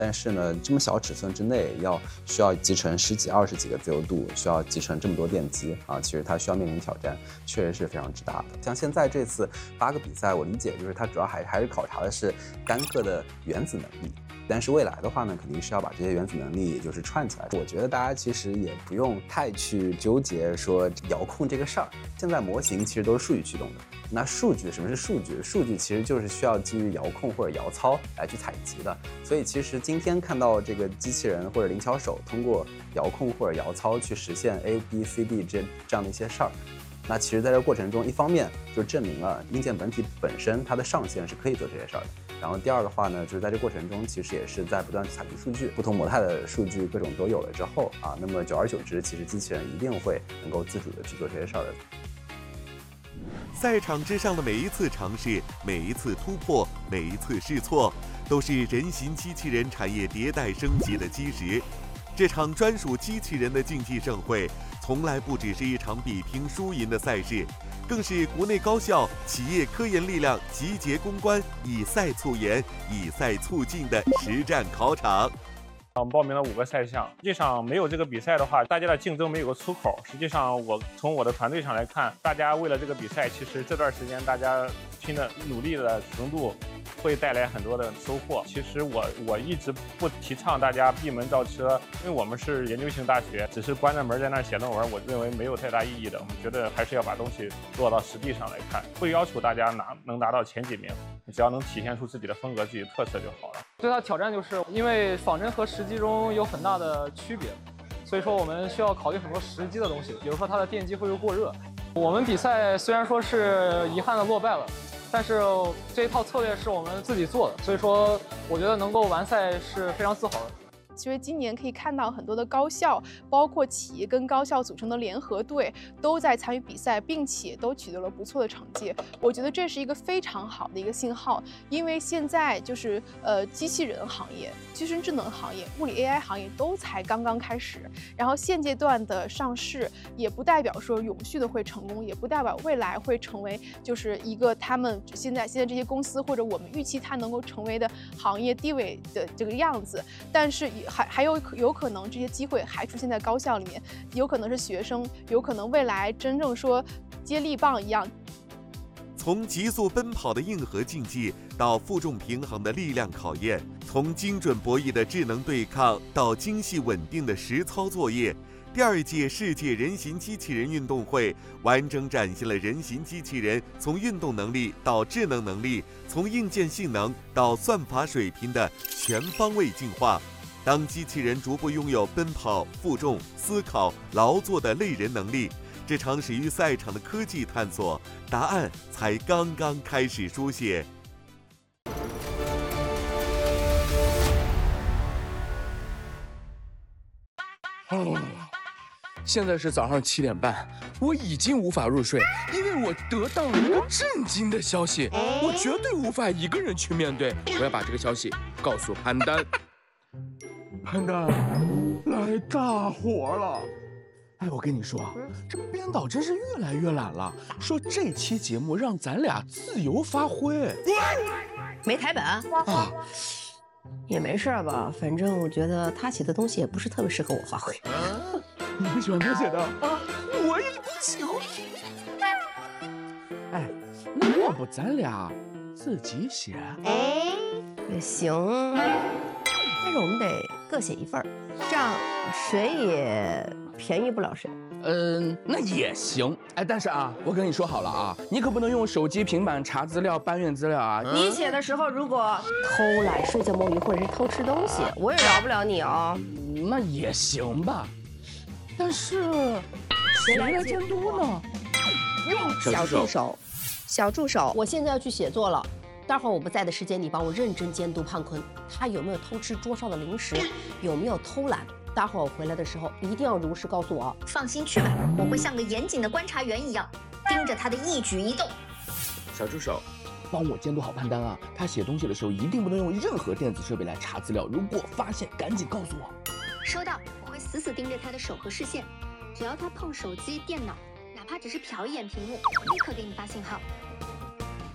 但是呢，这么小尺寸之内需要集成10几、20几个自由度，需要集成这么多电机啊，其实它需要面临挑战，确实是非常之大的。像现在这次8个比赛，我理解就是它主要还是考察的是单个的原子能力。但是未来的话呢，肯定是要把这些原子能力就是串起来。我觉得大家其实也不用太去纠结说遥控这个事儿。现在模型其实都是数据驱动的。那数据，什么是数据？数据其实就是需要基于遥控或者遥操来去采集的。所以其实今天看到这个机器人或者灵巧手通过遥控或者遥操去实现 A、B、C、D 这样的一些事儿。那其实在这个过程中，一方面就证明了硬件本体本身它的上限是可以做这些事儿的。然后第二的话呢，就是在这过程中，其实也是在不断采集数据，不同模态的数据各种都有了之后啊，那么久而久之，其实机器人一定会能够自主的去做这些事儿的。 赛场之上的每一次尝试，每一次突破，每一次试错，都是人形机器人产业迭代升级的基石。这场专属机器人的竞技盛会，从来不只是一场比拼输赢的赛事，更是国内高校、企业科研力量集结攻关，以赛促研、以赛促进的实战考场。 我们报名了5个赛项，实际上没有这个比赛的话，大家的竞争没有个出口。实际上，从我的团队上来看，大家为了这个比赛，其实这段时间大家努力的程度会带来很多的收获。其实我一直不提倡大家闭门造车，因为我们是研究型大学，只是关着门在那儿写论文，我认为没有太大意义的。我们觉得还是要把东西落到实地上来看，会要求大家能拿到前几名，只要能体现出自己的风格、自己的特色就好了。 最大的挑战就是因为仿真和实际中有很大的区别，所以说我们需要考虑很多实际的东西，比如说它的电机会不会过热。我们比赛虽然说是遗憾的落败了，但是这一套策略是我们自己做的，所以说我觉得能够完赛是非常自豪的。 其实今年可以看到很多的高校，包括企业跟高校组成的联合队，都在参与比赛，并且都取得了不错的成绩。我觉得这是一个非常好的一个信号，因为现在就是机器人行业、机器人智能行业、物理 AI 行业都才刚刚开始，然后现阶段的上市也不代表说永续的会成功，也不代表未来会成为就是一个他们现在这些公司或者我们预期它能够成为的行业地位的这个样子，但是还有可能这些机会还出现在高校里面，有可能是学生，有可能未来真正说接力棒一样。 从急速奔跑的硬核竞技到负重平衡的力量考验，从精准博弈的智能对抗到精细稳定的实操作业，第2届世界人形机器人运动会完整展现了人形机器人从运动能力到智能能力，从硬件性能到算法水平的全方位进化。当机器人逐步拥有奔跑、负重、思考、劳作的类人能力，这场始于赛场的科技探索，答案才刚刚开始书写。 现在是早上7点半，我已经无法入睡，因为我得到了一个震惊的消息，我绝对无法一个人去面对，我要把这个消息告诉潘丹。潘丹，来大火了！哎，我跟你说，这编导真是越来越懒了，说这期节目让咱俩自由发挥。 没台本啊？也没事吧，反正我觉得他写的东西也不是特别适合我发挥。 你不喜欢他写的啊？我也不喜欢。哎，那要不咱俩自己写？ 也行，但是我们得各写一份儿，这样谁也便宜不了谁。 那也行。哎，但是啊，我跟你说好了啊，你可不能用手机、平板查资料、搬运资料啊。 你写的时候如果偷懒、睡觉摸鱼或者是偷吃东西，我也饶不了你哦。 那也行吧，但是谁来监督呢？ 小助手，我现在要去写作了。待会儿我不在的时间，你帮我认真监督胖坤，他有没有偷吃桌上的零食，有没有偷懒。待会儿我回来的时候，一定要如实告诉我。 放心去吧，我会像个严谨的观察员一样，盯着他的一举一动。 小助手，帮我监督好潘丹啊！他写东西的时候一定不能用任何电子设备来查资料，如果发现，赶紧告诉我。 收到，我会死死盯着他的手和视线，只要他碰手机、电脑，哪怕只是瞟一眼屏幕，立刻给你发信号。